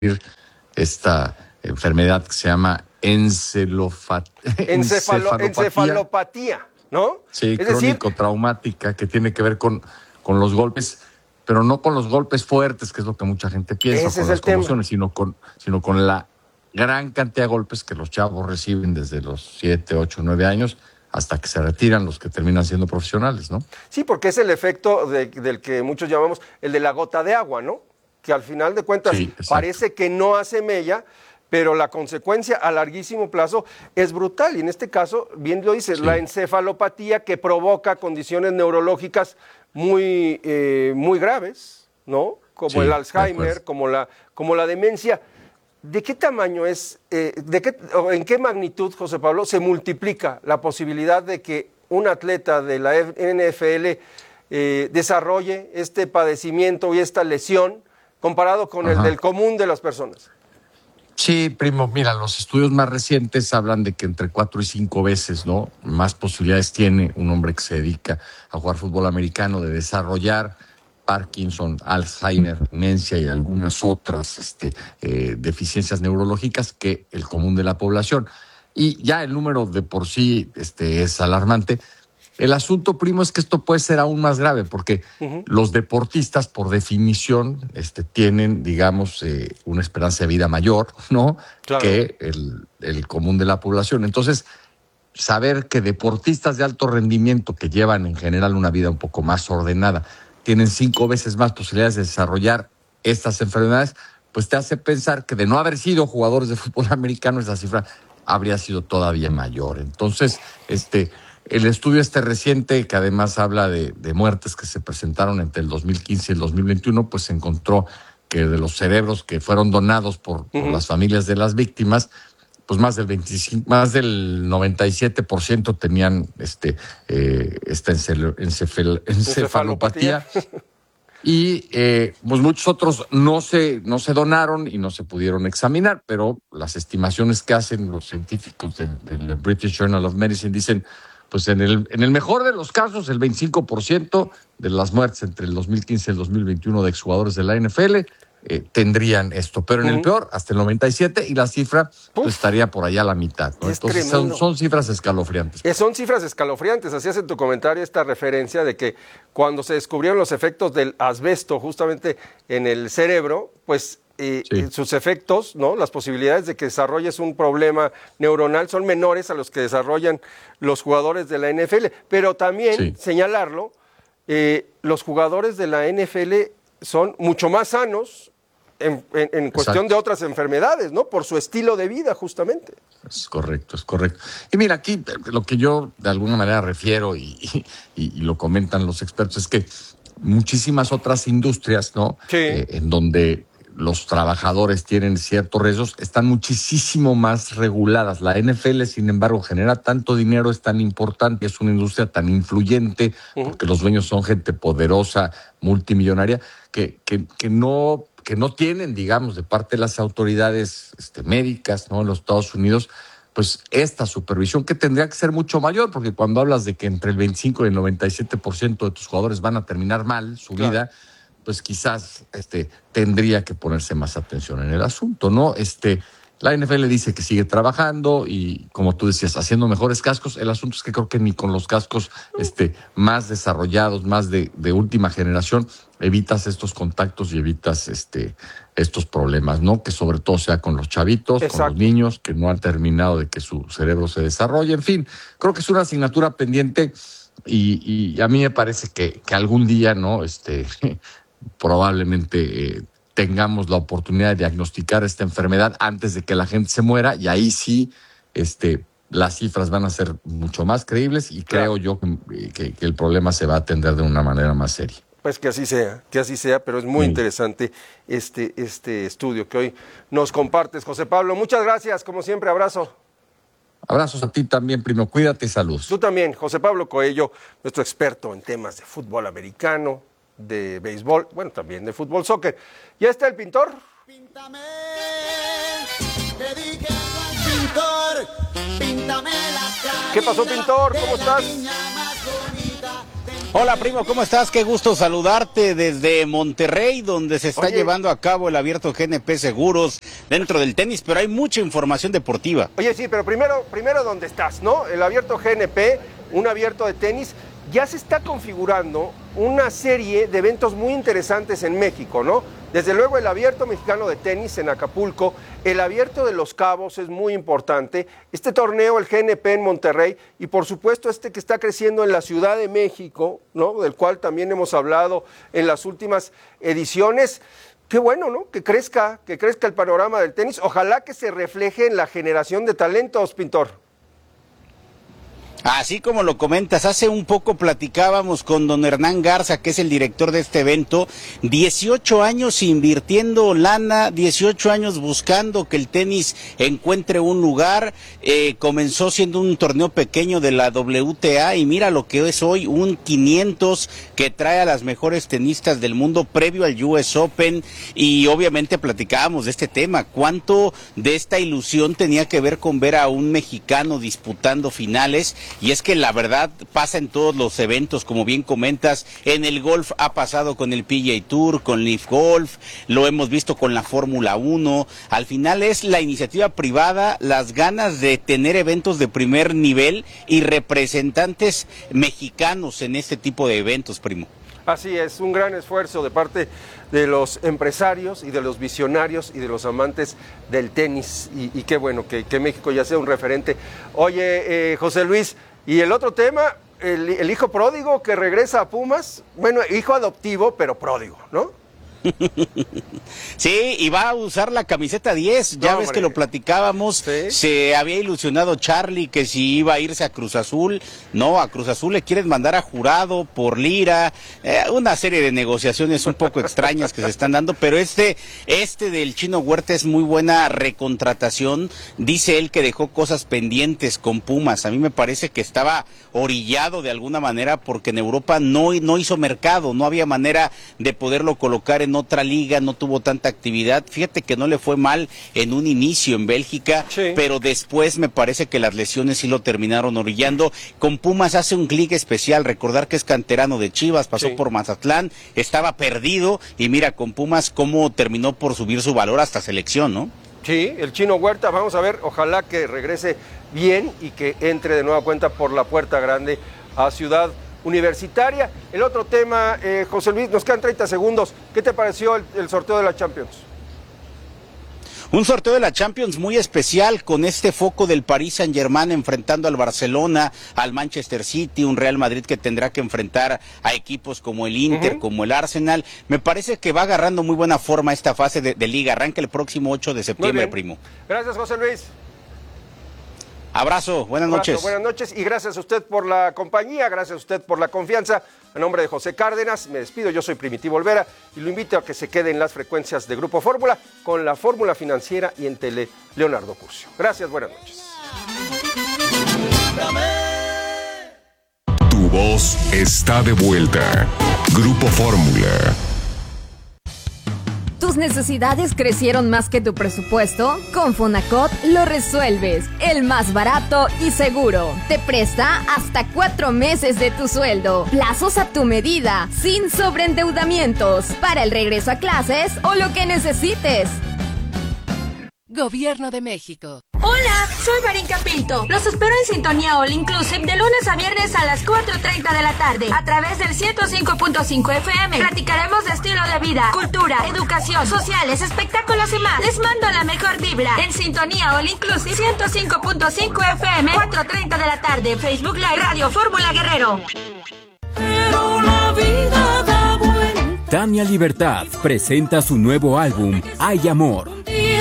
esta enfermedad que se llama encefalopatía, ¿no? Sí, es crónico, traumática, que tiene que ver con los golpes, pero no con los golpes fuertes, que es lo que mucha gente piensa, ese con es las el tema, conmociones, sino con la gran cantidad de golpes que los chavos reciben desde los 7, 8, 9 años hasta que se retiran los que terminan siendo profesionales, ¿no? Sí, porque es el efecto del que muchos llamamos el de la gota de agua, ¿no? Que al final de cuentas Sí, parece que no hace mella, pero la consecuencia a larguísimo plazo es brutal. Y en este caso, bien lo dices, la encefalopatía que provoca condiciones neurológicas muy graves, ¿no? Como el Alzheimer, como la demencia. ¿De qué tamaño es, en qué magnitud, José Pablo, se multiplica la posibilidad de que un atleta de la NFL desarrolle este padecimiento y esta lesión comparado con el del común de las personas? Sí, primo, mira, los estudios más recientes hablan de que entre 4 y 5 veces, ¿no?, más posibilidades tiene un hombre que se dedica a jugar fútbol americano de desarrollar Parkinson, Alzheimer, demencia y algunas otras deficiencias neurológicas que el común de la población. Y ya el número de por sí es alarmante. El asunto, primo, es que esto puede ser aún más grave porque los deportistas, por definición, tienen, digamos, una esperanza de vida mayor, ¿no?, claro, que el común de la población. Entonces, saber que deportistas de alto rendimiento que llevan en general una vida un poco más ordenada tienen 5 veces más posibilidades de desarrollar estas enfermedades, pues te hace pensar que de no haber sido jugadores de fútbol americano, esa cifra habría sido todavía mayor. Entonces, el estudio reciente, que además habla de muertes que se presentaron entre el 2015 y el 2021, pues encontró que de los cerebros que fueron donados por las familias de las víctimas, pues más del 97% tenían esta encefalopatía. Y pues muchos otros no se donaron y no se pudieron examinar, pero las estimaciones que hacen los científicos del British Journal of Medicine dicen, pues en el mejor de los casos, el 25% de las muertes entre el 2015 y el 2021 de exjugadores de la NFL tendrían esto, pero en el peor, hasta el 97%, y la cifra pues, estaría por allá a la mitad, ¿no? Entonces son cifras escalofriantes. Son cifras escalofriantes. Hacías en tu comentario esta referencia de que cuando se descubrieron los efectos del asbesto justamente en el cerebro, pues sus efectos, ¿no?, las posibilidades de que desarrolles un problema neuronal son menores a los que desarrollan los jugadores de la NFL. Pero también señalarlo, los jugadores de la NFL son mucho más sanos en cuestión de otras enfermedades, ¿no?, por su estilo de vida, justamente. Es correcto. Y mira, aquí lo que yo de alguna manera refiero y lo comentan los expertos es que muchísimas otras industrias, ¿no?, en donde los trabajadores tienen ciertos riesgos, están muchísimo más reguladas. La NFL, sin embargo, genera tanto dinero, es tan importante, es una industria tan influyente, porque los dueños son gente poderosa, multimillonaria, que no tienen, digamos, de parte de las autoridades médicas, ¿no?, en los Estados Unidos, pues esta supervisión que tendría que ser mucho mayor, porque cuando hablas de que entre el 25 y el 97% de tus jugadores van a terminar mal su vida, pues quizás tendría que ponerse más atención en el asunto, ¿no? La NFL dice que sigue trabajando y, como tú decías, haciendo mejores cascos. El asunto es que creo que ni con los cascos más desarrollados, más de última generación, evitas estos contactos y evitas estos problemas, ¿no? Que sobre todo sea con los chavitos, con los niños que no han terminado de que su cerebro se desarrolle. En fin, creo que es una asignatura pendiente y a mí me parece que algún día, ¿no?, probablemente tengamos la oportunidad de diagnosticar esta enfermedad antes de que la gente se muera, y ahí sí las cifras van a ser mucho más creíbles y creo yo que el problema se va a atender de una manera más seria. Pues que así sea, pero es muy interesante este estudio que hoy nos compartes, José Pablo. Muchas gracias, como siempre, abrazo. Abrazos a ti también, primo, cuídate y salud. Tú también, José Pablo Coello, nuestro experto en temas de fútbol americano, de béisbol, bueno, también de fútbol, soccer. ¿Ya está el pintor? Píntame, dedíquenlo al pintor, píntame la cara. ¿Qué pasó, pintor? ¿Cómo estás? Hola, primo, ¿cómo estás? Qué gusto saludarte desde Monterrey, donde se está llevando a cabo el Abierto GNP Seguros dentro del tenis, pero hay mucha información deportiva. Oye, sí, pero primero ¿dónde estás, no? El Abierto GNP, un abierto de tenis, ya se está configurando una serie de eventos muy interesantes en México, ¿no? Desde luego el Abierto Mexicano de Tenis en Acapulco, el Abierto de Los Cabos es muy importante, este torneo, el GNP en Monterrey, y por supuesto este que está creciendo en la Ciudad de México, ¿no? Del cual también hemos hablado en las últimas ediciones. Qué bueno, ¿no? Que crezca el panorama del tenis. Ojalá que se refleje en la generación de talentos, Pintor. Así como lo comentas, hace un poco platicábamos con don Hernán Garza, que es el director de este evento, 18 años invirtiendo lana, 18 años buscando que el tenis encuentre un lugar, comenzó siendo un torneo pequeño de la WTA y mira lo que es hoy, un 500 que trae a las mejores tenistas del mundo previo al US Open, y obviamente platicábamos de este tema, cuánto de esta ilusión tenía que ver con ver a un mexicano disputando finales. Y es que la verdad pasa en todos los eventos, como bien comentas, en el golf ha pasado con el PGA Tour, con Leaf Golf, lo hemos visto con la Fórmula 1, al final es la iniciativa privada, las ganas de tener eventos de primer nivel y representantes mexicanos en este tipo de eventos, primo. Así es, un gran esfuerzo de parte de los empresarios y de los visionarios y de los amantes del tenis, y qué bueno que México ya sea un referente. Oye, José Luis, y el otro tema, el hijo pródigo que regresa a Pumas, bueno, hijo adoptivo, pero pródigo, ¿no? Sí, y va a usar la camiseta 10, ya ves que lo platicábamos, ¿sí? Se había ilusionado Charlie que si iba a irse a Cruz Azul, no, a Cruz Azul le quieren mandar a Jurado por Lira, una serie de negociaciones un poco extrañas que se están dando, pero este del Chino Huerta es muy buena recontratación, dice él que dejó cosas pendientes con Pumas, a mí me parece que estaba orillado de alguna manera porque en Europa no hizo mercado, no había manera de poderlo colocar en otra liga, no tuvo tanta actividad, fíjate que no le fue mal en un inicio en Bélgica, sí, pero después me parece que las lesiones sí lo terminaron orillando. Con Pumas hace un clic especial, recordar que es canterano de Chivas, pasó por Mazatlán, estaba perdido y mira con Pumas cómo terminó por subir su valor hasta selección, ¿no? Sí, el Chino Huerta, vamos a ver, ojalá que regrese bien y que entre de nueva cuenta por la puerta grande a Ciudad Universitaria. El otro tema, José Luis, nos quedan 30 segundos. ¿Qué te pareció el sorteo de la Champions? Un sorteo de la Champions muy especial con este foco del Paris Saint-Germain enfrentando al Barcelona, al Manchester City, un Real Madrid que tendrá que enfrentar a equipos como el Inter, como el Arsenal. Me parece que va agarrando muy buena forma esta fase de liga. Arranca el próximo 8 de septiembre, primo. Gracias, José Luis. Abrazo, buenas noches. Buenas noches y gracias a usted por la compañía, gracias a usted por la confianza. A nombre de José Cárdenas, me despido, yo soy Primitivo Olvera y lo invito a que se quede en las frecuencias de Grupo Fórmula con la Fórmula Financiera y en Tele Leonardo Curcio. Gracias, buenas noches. Tu voz está de vuelta. Grupo Fórmula. ¿Tus necesidades crecieron más que tu presupuesto? Con Fonacot lo resuelves. El más barato y seguro. Te presta hasta 4 meses de tu sueldo. Plazos a tu medida, sin sobreendeudamientos. Para el regreso a clases o lo que necesites. Gobierno de México. Hola, soy Marinka Pinto. Los espero en Sintonía All Inclusive de lunes a viernes a las 4:30 de la tarde a través del 105.5 FM. Platicaremos de estilo de vida, cultura, educación, sociales, espectáculos y más. Les mando la mejor vibra en Sintonía All Inclusive 105.5 FM, 4:30 de la tarde. Facebook Live, Radio Fórmula Guerrero. Pero la vida da vuelta. Tania Libertad presenta su nuevo álbum, Hay Amor.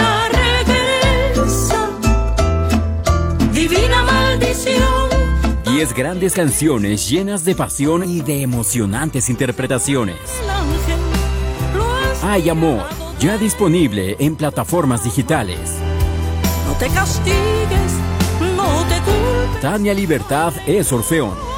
Divina maldición. 10 grandes canciones llenas de pasión y de emocionantes interpretaciones. Hay Amor, ya disponible en plataformas digitales. No te castigues, no te culpes. Tania Libertad es Orfeón.